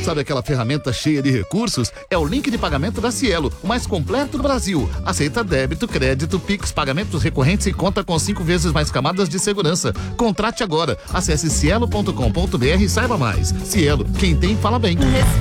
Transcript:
Sabe aquela ferramenta cheia de recursos? É o link de pagamento da Cielo, o mais completo do Brasil. Aceita débito, crédito, Pix, pagamentos recorrentes e conta com 5 vezes mais camadas de segurança. Contrate agora. Acesse cielo.com.br e saiba mais. Cielo, quem tem, fala bem.